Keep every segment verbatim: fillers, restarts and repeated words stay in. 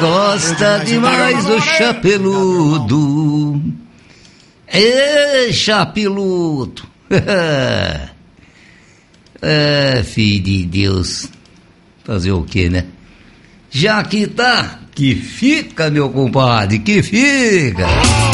Gosta demais do chapeludo. Ê, chapeludo. É, filho de Deus. Fazer o que, né? Já que tá, que fica, meu compadre, que fica.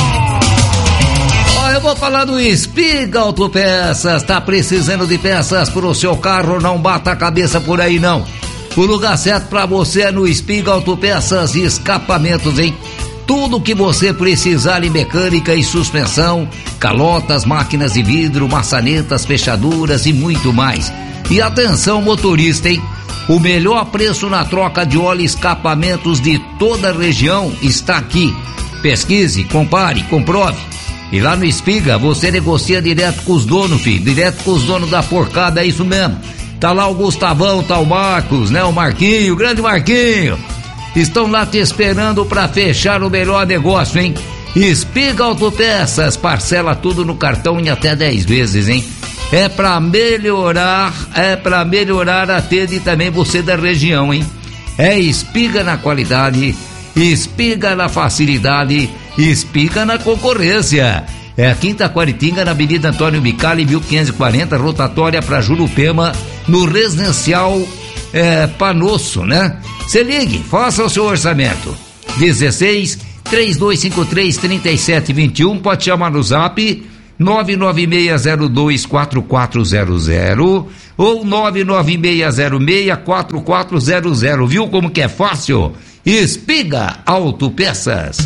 Ó, eu vou falar do Espiga Autopeças. Tá precisando de peças pro seu carro? Não bata a cabeça por aí, não. O lugar certo pra você é no Espiga Autopeças e Escapamentos, hein? Tudo que você precisar em mecânica e suspensão, calotas, máquinas de vidro, maçanetas, fechaduras e muito mais. E atenção, motorista, hein? O melhor preço na troca de óleo e escapamentos de toda a região está aqui. Pesquise, compare, comprove. E lá no Espiga você negocia direto com os donos, filho. Direto com os donos da porcada, é isso mesmo. Tá lá o Gustavão, tá o Marcos, né? O Marquinho, o grande Marquinho. Estão lá te esperando para fechar o melhor negócio, hein? Espiga Autopeças, parcela tudo no cartão em até dez vezes, hein? É para melhorar, é para melhorar a tenda e também você da região, hein? É Espiga na qualidade, Espiga na facilidade, Espiga na concorrência. É a Quinta Quaritinga, na Avenida Antônio Micali, mil quinhentos e quarenta, rotatória para Jurupema, no residencial é, Panosso, né? Se ligue, faça o seu orçamento. dezesseis, três dois cinco três, três sete dois um, pode chamar no zap nove nove seis zero dois quatro quatro zero zero ou nove nove seis zero seis quatro quatro zero zero. Viu como que é fácil? Espiga Autopeças.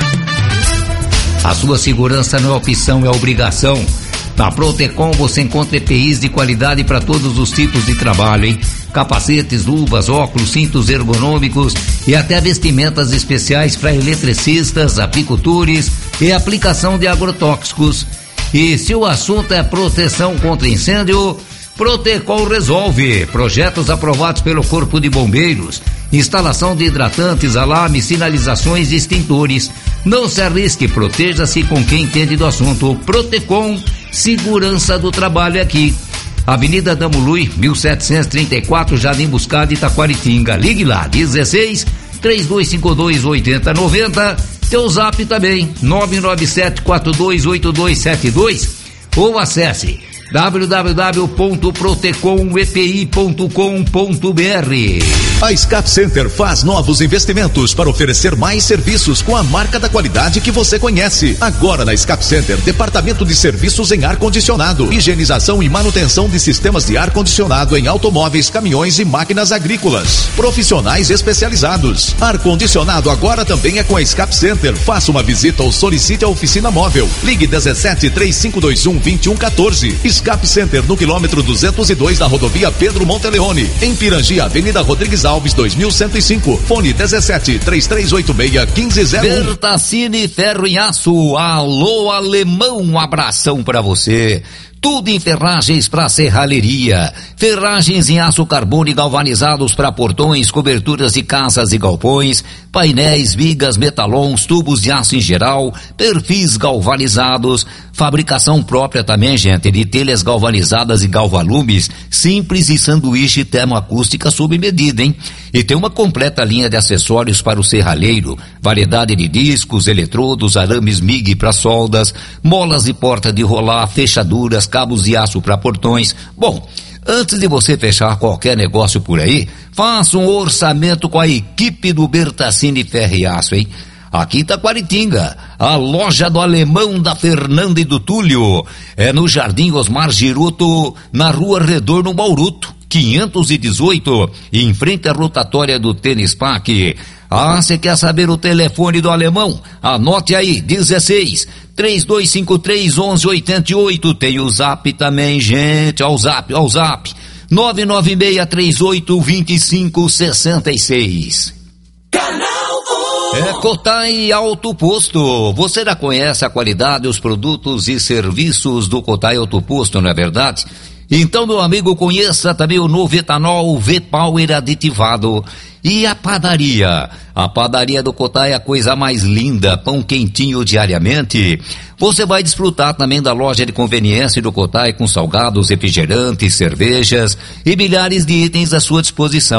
A sua segurança não é opção, é obrigação. Na Protecom você encontra E P Is de qualidade para todos os tipos de trabalho, hein? Capacetes, luvas, óculos, cintos ergonômicos e até vestimentas especiais para eletricistas, apicultores e aplicação de agrotóxicos. E se o assunto é proteção contra incêndio, Protecom resolve. Projetos aprovados pelo Corpo de Bombeiros, instalação de hidratantes, alarmes, sinalizações e extintores. Não se arrisque, proteja-se com quem entende do assunto. Protecom, segurança do trabalho aqui. Avenida Damului, mil setecentos e trinta e quatro, Jardim Buscada, Itaquaritinga. Ligue lá, dezesseis, três dois cinco dois, oito zero nove zero. Teu zap também, nove nove sete quatro dois oito dois sete dois. Ou acesse w w w ponto protecom e p i ponto com ponto b r. A Scap Center faz novos investimentos para oferecer mais serviços com a marca da qualidade que você conhece. Agora na Scap Center, departamento de serviços em ar-condicionado, higienização e manutenção de sistemas de ar-condicionado em automóveis, caminhões e máquinas agrícolas. Profissionais especializados. Ar-condicionado agora também é com a Scap Center. Faça uma visita ou solicite a oficina móvel. Ligue dezessete, três cinco dois um, dois um um quatro. Scap Center no quilômetro duzentos e dois da rodovia Pedro Monteleone. Em Pirangi, Avenida Rodrigues Alves, dois mil cento e cinco. Fone dezessete, três três oito seis, um cinco zero um. Bertacini Ferro em Aço. Alô, alemão, um abração pra você. Tudo em ferragens para serralheria. Ferragens em aço carbono e galvanizados para portões, coberturas de casas e galpões, painéis, vigas, metalons, tubos de aço em geral, perfis galvanizados, fabricação própria também, gente, de telhas galvanizadas e galvalumes, simples e sanduíche termoacústica sob medida, hein? E tem uma completa linha de acessórios para o serralheiro, variedade de discos, eletrodos, arames M I G para soldas, molas de porta de rolar, fechaduras, cabos de aço para portões. Bom, antes de você fechar qualquer negócio por aí, faça um orçamento com a equipe do Bertacini Ferro e Aço, hein? Aqui em Itaquaritinga, a loja do alemão da Fernanda e do Túlio, é no Jardim Osmar Giroto, na Rua Retorno Bauruto, quinhentos e dezoito, em frente à rotatória do Tênis Parque. Ah, você quer saber o telefone do alemão? Anote aí, dezesseis, três dois cinco três, onze oitenta e oito. Tem o zap também, gente, ó o zap, ó o zap, nove nove seis três oito, dois cinco seis seis. Canal um. É Cotai Auto Posto. Você já conhece a qualidade, os produtos e serviços do Cotai Auto Posto, não é verdade? Então, meu amigo, conheça também o novo etanol V-Power aditivado. E a padaria? A padaria do Cotai é a coisa mais linda, pão quentinho diariamente. Você vai desfrutar também da loja de conveniência do Cotai com salgados, refrigerantes, cervejas e milhares de itens à sua disposição.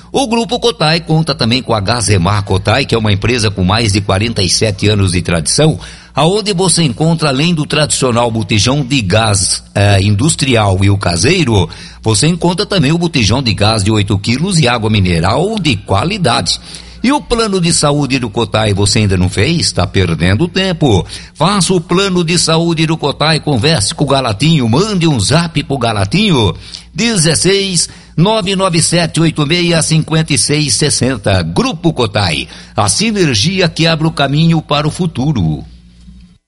O Grupo Cotai conta também com a Gazemar Cotai, que é uma empresa com mais de quarenta e sete anos de tradição, aonde você encontra, além do tradicional botijão de gás eh, industrial e o caseiro, você encontra também o botijão de gás de oito quilos e água mineral de qualidade. E o plano de saúde do Cotai você ainda não fez? Está perdendo tempo. Faça o plano de saúde do Cotai, converse com o Galatinho, mande um zap pro Galatinho, dezesseis, nove nove sete oito seis, cinco seis seis zero. Grupo Cotai, a sinergia que abre o caminho para o futuro.